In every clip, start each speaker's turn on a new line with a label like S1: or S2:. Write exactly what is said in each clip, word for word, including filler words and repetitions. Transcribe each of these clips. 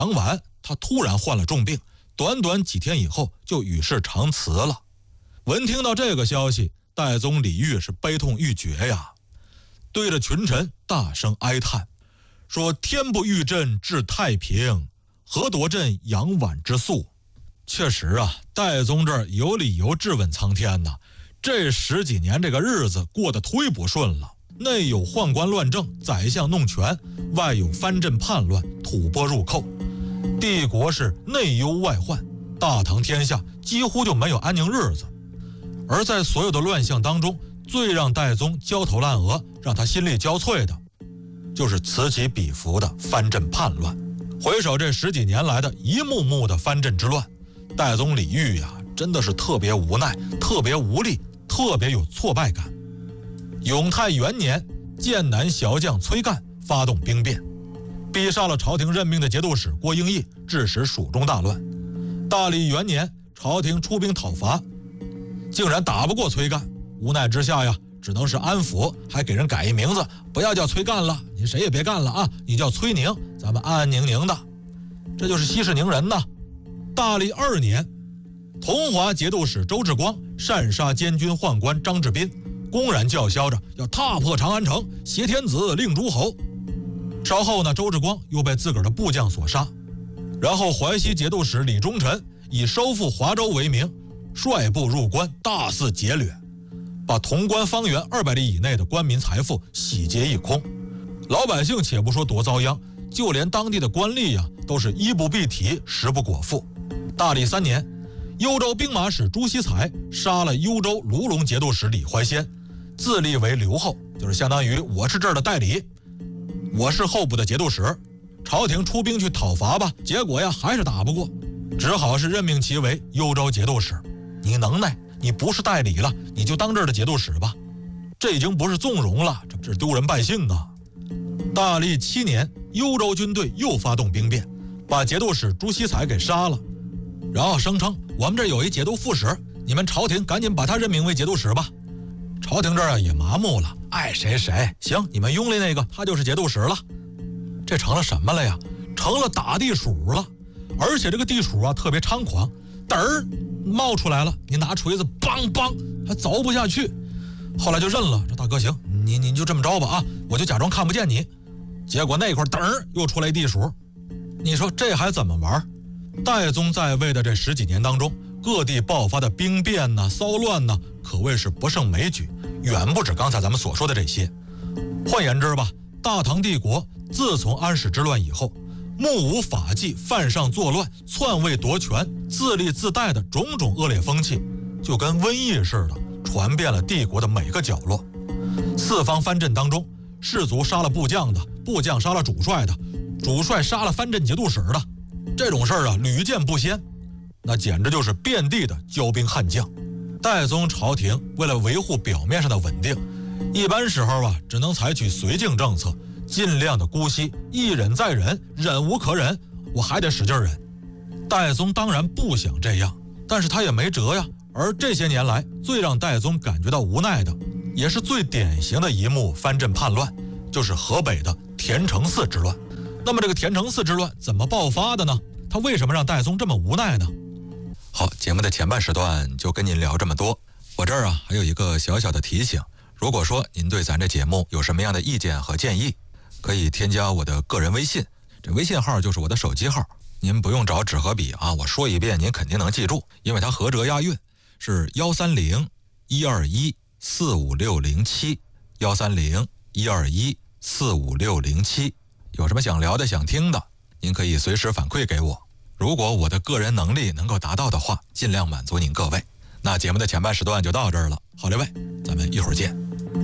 S1: 杨琬他突然患了重病，短短几天以后就与世长辞了。闻听到这个消息，代宗李煜是悲痛欲绝呀，对着群臣大声哀叹，说天不欲朕治太平，何夺朕杨琬之素。确实啊，代宗这儿有理由质问苍天呐，这十几年这个日子过得忒不顺了，内有宦官乱政，宰相弄权，外有藩镇叛乱，吐蕃入寇，帝国是内忧外患，大唐天下几乎就没有安宁日子。而在所有的乱象当中，最让代宗焦头烂额，让他心力交瘁的，就是此起彼伏的藩镇叛乱。回首这十几年来的一幕幕的藩镇之乱，代宗李煜呀，真的是特别无奈，特别无力，特别有挫败感。永泰元年，剑南骁将崔干发动兵变，逼杀了朝廷任命的节度使郭英义，致使蜀中大乱。大历元年，朝廷出兵讨伐，竟然打不过崔干，无奈之下呀，只能是安抚，还给人改一名字，不要叫崔干了，你谁也别干了啊，你叫崔宁，咱们安安宁宁的。这就是息事宁人呐。大历二年，同华节度使周志光擅杀监军宦官张志斌，公然叫嚣着要踏破长安城，挟天子令诸侯。稍后呢，周志光又被自个儿的部将所杀。然后淮西节度使李忠臣以收复华州为名，率部入关，大肆劫掠，把潼关方圆二百里以内的官民财富洗劫一空。老百姓且不说多遭殃，就连当地的官吏呀，都是衣不蔽体，食不果腹。大历三年，幽州兵马使朱希才杀了幽州卢龙节度使李怀仙，自立为留后，就是相当于我是这儿的代理，我是后部的节度使。朝廷出兵去讨伐吧，结果呀还是打不过，只好是任命其为幽州节度使。你能耐，你不是代理了，你就当这儿的节度使吧。这已经不是纵容了，这是丢人败兴啊。大历七年，幽州军队又发动兵变，把节度使朱希才给杀了，然后声称我们这有一节度副使，你们朝廷赶紧把他任命为节度使吧。朝廷这儿啊也麻木了，爱谁谁，行，你们拥立那个他就是节度使了。这成了什么了呀？成了打地鼠了。而且这个地鼠啊特别猖狂，嘚儿冒出来了，你拿锤子梆梆还凿不下去。后来就认了，这大哥行，你你就这么着吧啊，我就假装看不见你。结果那块嘚儿又出来一地鼠，你说这还怎么玩？代宗在位的这十几年当中，各地爆发的兵变呐、骚乱呐，可谓是不胜枚举，远不止刚才咱们所说的这些。换言之吧，大唐帝国自从安史之乱以后，目无法纪、犯上作乱、篡位夺权、自立自代的种种恶劣风气，就跟瘟疫似的传遍了帝国的每个角落。四方藩镇当中，士卒杀了部将的，部将杀了主帅的，主帅杀了藩镇节度使的，这种事儿啊屡见不鲜，那简直就是遍地的骄兵悍将。代宗朝廷为了维护表面上的稳定，一般时候啊只能采取绥靖政策，尽量的姑息，一忍再忍，忍无可忍，我还得使劲忍。代宗当然不想这样，但是他也没辙呀。而这些年来最让代宗感觉到无奈的，也是最典型的一幕藩镇叛乱，就是河北的田承嗣之乱。那么这个田承嗣之乱怎么爆发的呢？他为什么让代宗这么无奈呢？好，节目的前半时段就跟您聊这么多。我这儿啊还有一个小小的提醒，如果说您对咱这节目有什么样的意见和建议，可以添加我的个人微信，这微信号就是我的手机号，您不用找纸和笔啊，我说一遍您肯定能记住，因为它合辙押韵，是幺三零一二一四五六零七，幺三零一二一四五六零七。有什么想聊的、想听的，您可以随时反馈给我。如果我的个人能力能够达到的话，尽量满足您各位。那节目的前半时段就到这儿了，好嘞喂，咱们一会儿见。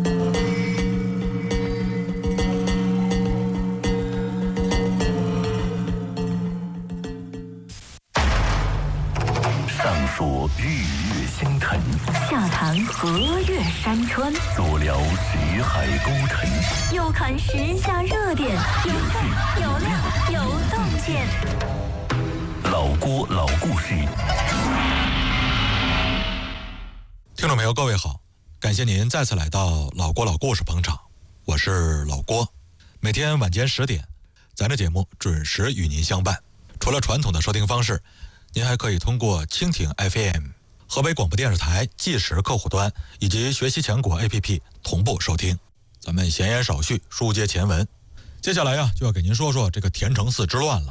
S2: 上说日月星辰，
S3: 下谈河岳山川，
S2: 左聊识海沟沉，
S3: 右看时下热点，有趣有料有洞见。
S2: 老郭老故事。
S1: 听众朋友各位好，感谢您再次来到老郭老故事捧场，我是老郭。每天晚间十点，咱这节目准时与您相伴。 除了传统的收听方式，您还可以通过蜻蜓 F M、河北广播电视台计时客户端以及学习强国 A P P 同步收听。咱们闲言少叙，书接前文，接下来呀、啊、就要给您说说这个田承嗣之乱了。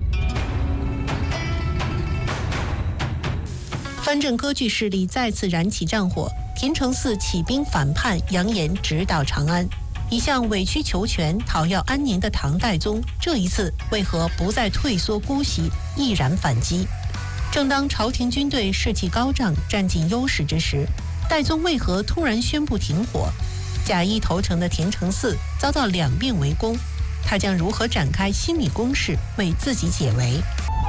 S4: 藩镇割据势力再次燃起战火，田承嗣起兵反叛，扬言直捣长安。一向委曲求全、讨要安宁的唐代宗，这一次为何不再退缩姑息，毅然反击？正当朝廷军队士气高涨、占尽优势之时，代宗为何突然宣布停火？假意投诚的田承嗣遭到两面围攻，他将如何展开心理攻势，为自己解围？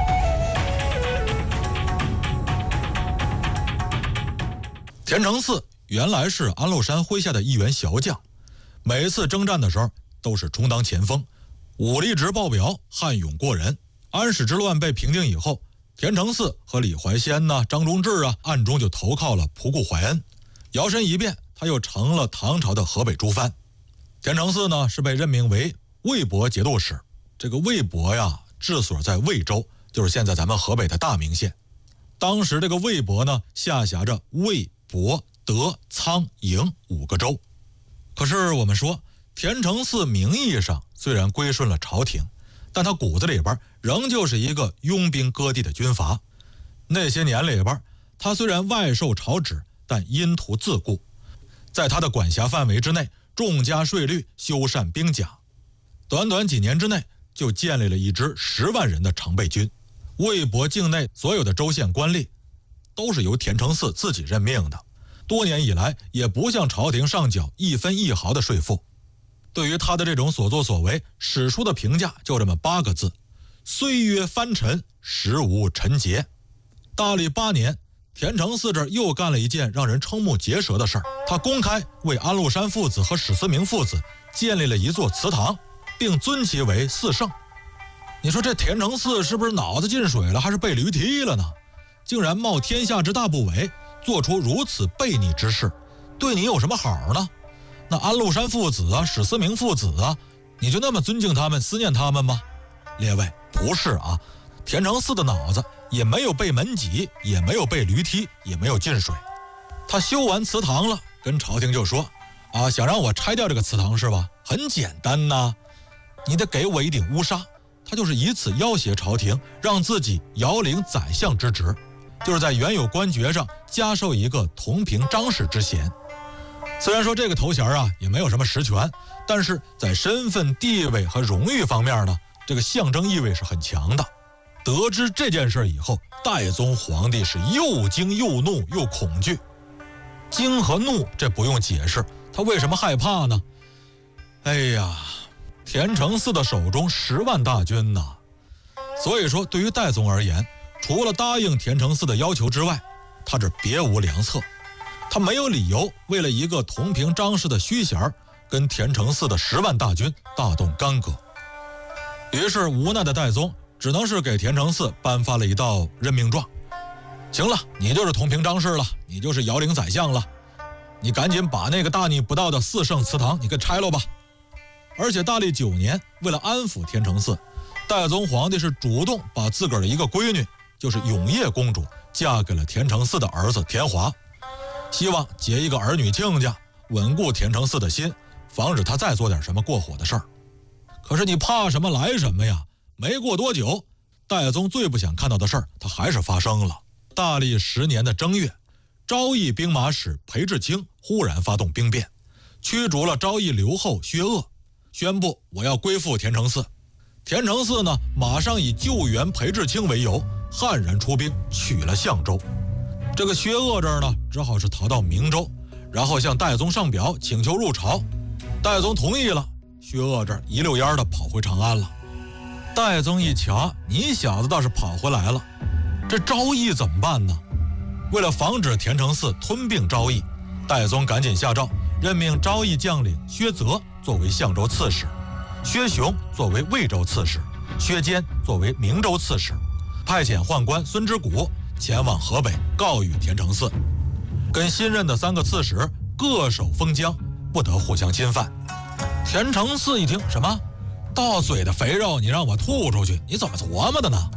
S1: 田承嗣原来是安禄山麾下的一员小将，每次征战的时候都是充当前锋，武力值爆表，悍勇过人。安史之乱被平定以后，田承嗣和李怀仙呐、张忠志啊，暗中就投靠了仆固怀恩，摇身一变，他又成了唐朝的河北诸藩。田承嗣呢是被任命为魏博节度使，这个魏博呀，治所在魏州，就是现在咱们河北的大名县。当时这个魏博呢，下辖着魏、博、德、苍、营五个州。可是我们说，田承嗣名义上虽然归顺了朝廷，但他骨子里边仍旧是一个拥兵割地的军阀。那些年里边，他虽然外受朝旨，但因图自固，在他的管辖范围之内重加税率，修缮兵甲。短短几年之内，就建立了一支十万人的常备军。魏博境内所有的州县官吏都是由田承嗣自己任命的，多年以来也不向朝廷上缴一分一毫的税赋。对于他的这种所作所为，史书的评价就这么八个字：虽曰藩臣，实无臣节。大历八年，田承嗣这儿又干了一件让人瞠目结舌的事儿，他公开为安禄山父子和史思明父子建立了一座祠堂，并尊其为四圣。你说这田承嗣是不是脑子进水了，还是被驴踢了呢？竟然冒天下之大不韪，做出如此悖逆之事，对你有什么好呢？那安禄山父子啊，史思明父子啊，你就那么尊敬他们、思念他们吗？列位，不是啊，田承嗣的脑子也没有被门挤，也没有被驴踢，也没有进水。他修完祠堂了，跟朝廷就说啊，想让我拆掉这个祠堂是吧？很简单呐，你得给我一顶乌纱。他就是以此要挟朝廷，让自己遥领宰相之职，就是在原有官爵上加授一个同平章事之衔。虽然说这个头衔啊也没有什么实权，但是在身份地位和荣誉方面呢，这个象征意味是很强的。得知这件事以后，代宗皇帝是又惊又怒又恐惧。惊和怒这不用解释，他为什么害怕呢？哎呀，田承嗣的手中十万大军呐，所以说对于代宗而言，除了答应田承嗣的要求之外，他这别无良策。他没有理由为了一个同平章事的虚衔，跟田承嗣的十万大军大动干戈。于是无奈的代宗只能是给田承嗣颁发了一道任命状。行了，你就是同平章事了，你就是遥领宰相了，你赶紧把那个大逆不道的四圣祠堂你给拆了吧。而且大历九年，为了安抚田承嗣，代宗皇帝是主动把自个儿的一个闺女，就是永业公主，嫁给了田承嗣的儿子田华，希望结一个儿女亲家，稳固田承嗣的心，防止他再做点什么过火的事儿。可是你怕什么来什么呀？没过多久，代宗最不想看到的事儿，他还是发生了。大历十年的正月，昭义兵马使裴志清忽然发动兵变，驱逐了昭义留后薛鄂，宣布我要归附田承嗣。田承嗣呢，马上以救援裴志清为由，悍然出兵取了相州。这个薛鄂这儿呢，只好是逃到明州，然后向代宗上表请求入朝。代宗同意了，薛鄂这儿一溜烟的跑回长安了。代宗一瞧，你小子倒是跑回来了，这昭义怎么办呢？为了防止田承嗣吞并昭义，代宗赶紧下诏，任命昭义将领薛泽作为相州刺史，薛雄作为魏州刺史，薛坚作为明州刺史，派遣宦官孙之古前往河北告谕田承嗣，跟新任的三个刺史各守封疆，不得互相侵犯。田承嗣一听，什么到嘴的肥肉你让我吐出去，你怎么琢磨的呢？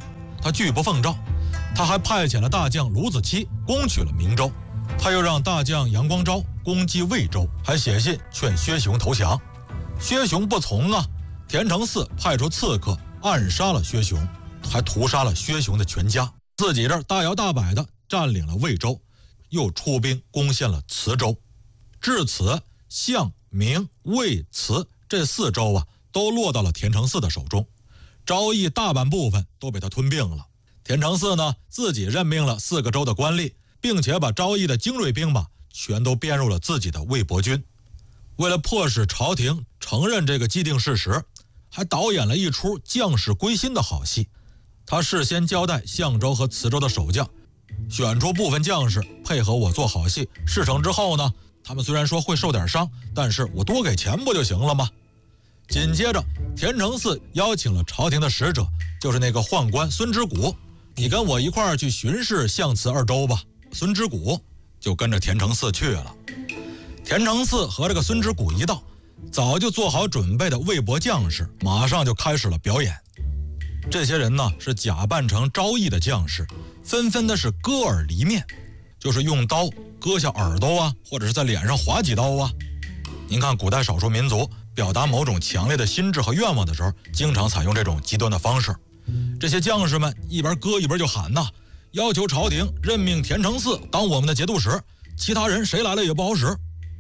S1: 他拒不奉诏，他还派遣了大将卢子期攻取了明州，他又让大将杨光昭攻击魏州，还写信劝薛雄投降。薛雄不从啊，田承嗣派出刺客暗杀了薛雄，还屠杀了薛雄的全家，自己这儿大摇大摆的占领了魏州，又出兵攻陷了磁州。至此，相、明、魏、磁这四州啊，都落到了田承嗣的手中，昭义大半部分都被他吞并了。田承嗣呢，自己任命了四个州的官吏，并且把昭义的精锐兵马全都编入了自己的魏博军。为了迫使朝廷承认这个既定事实，还导演了一出将士归心的好戏。他事先交代相州和磁州的守将，选出部分将士配合我做好戏，事成之后呢，他们虽然说会受点伤，但是我多给钱不就行了吗？紧接着，田承嗣邀请了朝廷的使者，就是那个宦官孙之古，你跟我一块儿去巡视相磁二州吧。孙之古就跟着田承嗣去了。田承嗣和这个孙之古一道，早就做好准备的魏博将士马上就开始了表演。这些人呢，是假扮成昭义的将士，纷纷的是割耳离面，就是用刀割下耳朵啊，或者是在脸上划几刀啊。您看古代少数民族表达某种强烈的心智和愿望的时候，经常采用这种极端的方式。这些将士们一边割一边就喊呐，要求朝廷任命田承嗣当我们的节度使，其他人谁来了也不好使。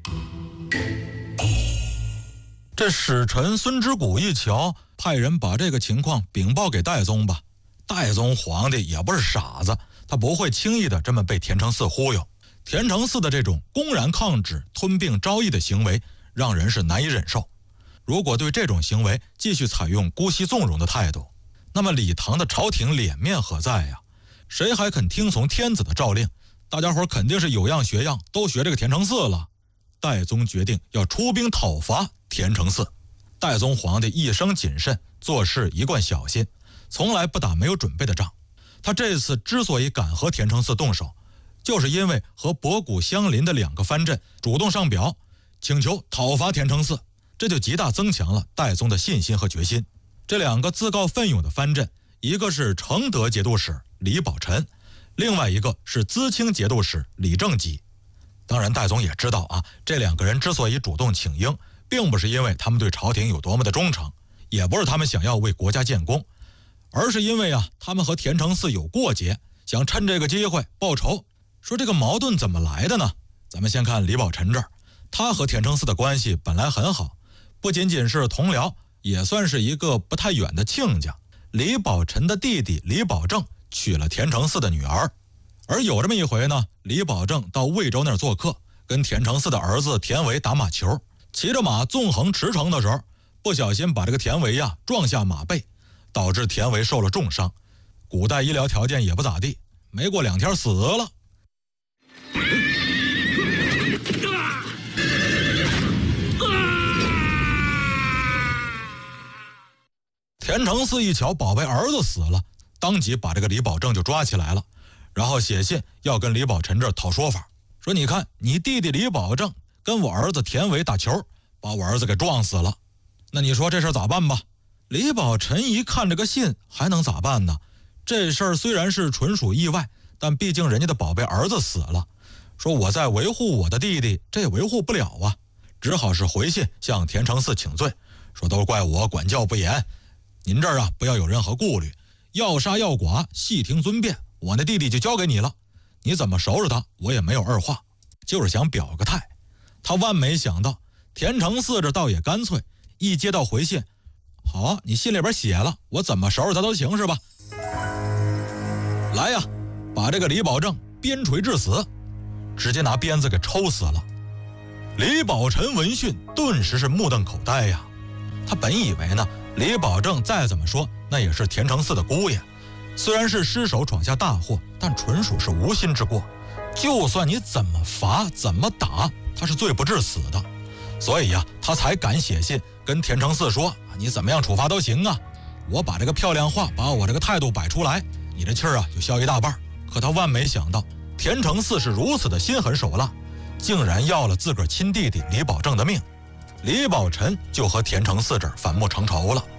S1: 这使臣孙之古一瞧，派人把这个情况禀报给代宗吧。代宗皇帝也不是傻子，他不会轻易的这么被田承嗣忽悠。田承嗣的这种公然抗旨、吞并昭义的行为，让人是难以忍受。如果对这种行为继续采用姑息纵容的态度，那么李唐的朝廷脸面何在呀？谁还肯听从天子的诏令？大家伙肯定是有样学样，都学这个田承嗣了。代宗决定要出兵讨伐田承嗣。代宗皇帝一生谨慎，做事一贯小心，从来不打没有准备的仗。他这次之所以敢和田承嗣动手，就是因为和博古相邻的两个藩镇主动上表，请求讨伐田承嗣，这就极大增强了代宗的信心和决心。这两个自告奋勇的藩镇，一个是承德节度使李宝臣，另外一个是淄青节度使李正基。当然代宗也知道啊，这两个人之所以主动请缨，并不是因为他们对朝廷有多么的忠诚，也不是他们想要为国家建功，而是因为啊，他们和田承嗣有过节，想趁这个机会报仇。说这个矛盾怎么来的呢？咱们先看李宝臣这儿，他和田承嗣的关系本来很好，不仅仅是同僚，也算是一个不太远的亲家。李宝臣的弟弟李宝正娶了田承嗣的女儿，而有这么一回呢，李宝正到魏州那儿做客，跟田承嗣的儿子田维打马球，骑着马纵横驰骋的时候，不小心把这个田维呀撞下马背，导致田维受了重伤。古代医疗条件也不咋地，没过两天死了。田承嗣一瞧宝贝儿子死了，当即把这个李宝正就抓起来了，然后写信要跟李宝臣这儿讨说法，说你看你弟弟李宝正跟我儿子田维打球，把我儿子给撞死了，那你说这事咋办吧？李宝臣一看这个信，还能咋办呢？这事儿虽然是纯属意外，但毕竟人家的宝贝儿子死了，说我在维护我的弟弟，这也维护不了啊，只好是回信向田承嗣请罪，说都怪我管教不严，您这儿啊不要有任何顾虑，要杀要剐细听尊便，我那弟弟就交给你了，你怎么收拾他我也没有二话，就是想表个态。他万没想到田承嗣这倒也干脆，一接到回信，好啊，你信里边写了，我怎么收拾他都行是吧？来呀，把这个李宝正鞭锤致死，直接拿鞭子给抽死了。李宝臣闻讯顿时是目瞪口呆呀，他本以为呢李宝正再怎么说那也是田承嗣的姑爷，虽然是失手闯下大祸，但纯属是无心之过，就算你怎么罚怎么打，他是罪不至死的。所以呀、啊，他才敢写信跟田承嗣说，你怎么样处罚都行啊，我把这个漂亮话，把我这个态度摆出来，你这气儿啊就消一大半。可他万没想到田承嗣是如此的心狠手辣，竟然要了自个儿亲弟弟李宝正的命。李宝臣就和田承嗣这儿反目成仇了。